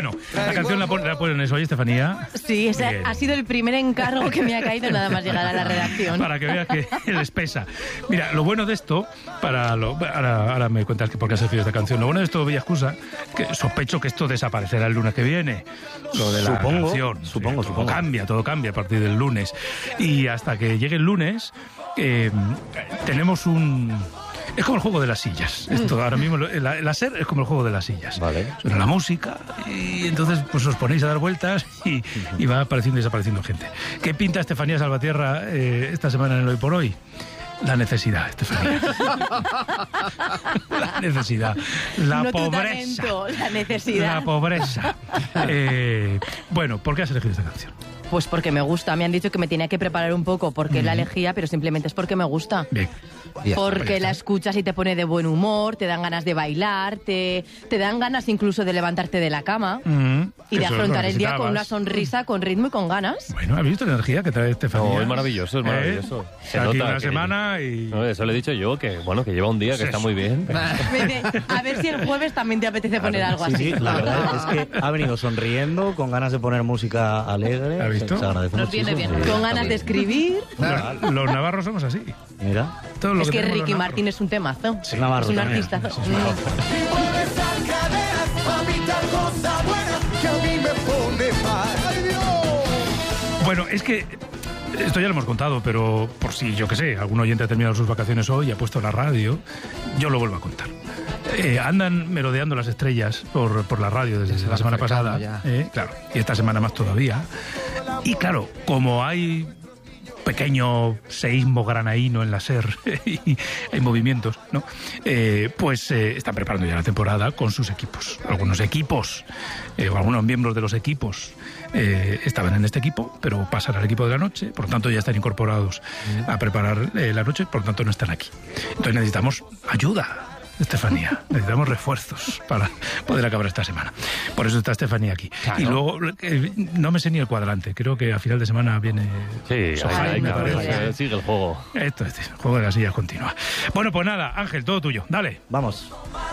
Bueno, la canción la ponen eso, ¿oye, Estefanía? Sí, ese ha sido el primer encargo que me ha caído nada más llegar a la redacción. Para que veas que les pesa. Mira, lo bueno de esto, ahora me cuentas por qué has elegido esta canción. Lo bueno de esto, Villa Excusa, que sospecho que esto desaparecerá el lunes que viene. Lo de la canción. Supongo. Todo cambia a partir del lunes. Y hasta que llegue el lunes, tenemos un... Es como el juego de las sillas. Esto ahora mismo, la SER es como el juego de las sillas. Vale. Suena la música y entonces pues os ponéis a dar vueltas y va apareciendo y desapareciendo gente. ¿Qué pinta Estefanía Salvatierra esta semana en el Hoy por Hoy? La necesidad, Estefanía. La necesidad. La no pobreza. Talento, la necesidad. La pobreza. Bueno, ¿por qué has elegido esta canción? Pues porque me gusta. Me han dicho que me tenía que preparar un poco porque la elegía, pero simplemente es porque me gusta. Bien. Porque la escuchas y te pone de buen humor, te dan ganas de bailar, te dan ganas incluso de levantarte de la cama y de afrontar el día con una sonrisa, con ritmo y con ganas. Bueno, ¿has visto la energía que trae Estefanía? No, es maravilloso, es maravilloso. Se nota aquí una semana y... No, eso le he dicho yo, que bueno, que lleva un día que está muy bien. Me dice, a ver si el jueves también te apetece poner algo así. Sí, la verdad es que ha venido sonriendo, con ganas de poner música alegre. ¿Has visto? Se agradece Nos viene muchísimo. bien. Con ganas de escribir. Los navarros somos así. Mira. Todo lo Es que tenemos Ricky los Martin es un temazo. Es navarro un también. artistazo. Bueno, es que esto ya lo hemos contado, pero por si, yo qué sé, algún oyente ha terminado sus vacaciones hoy y ha puesto la radio, yo lo vuelvo a contar. Andan merodeando las estrellas por la radio desde la semana pasada, claro, y esta semana más todavía. Y claro, como hay pequeño seísmo granaíno en la SER y hay movimientos, ¿no? Pues están preparando ya la temporada con sus equipos. Algunos equipos, o algunos miembros de los equipos estaban en este equipo, pero pasan al equipo de la noche, por lo tanto ya están incorporados a preparar la noche, por lo tanto no están aquí. Entonces necesitamos ayuda, Estefanía. Necesitamos refuerzos para poder acabar esta semana. Por eso está Estefanía aquí. Claro. Y luego, no me sé ni el cuadrante. Creo que a final de semana viene... Sí, sigue el juego. Esto es el juego de las sillas continúa. Bueno, pues nada, Ángel, todo tuyo. Dale. Vamos.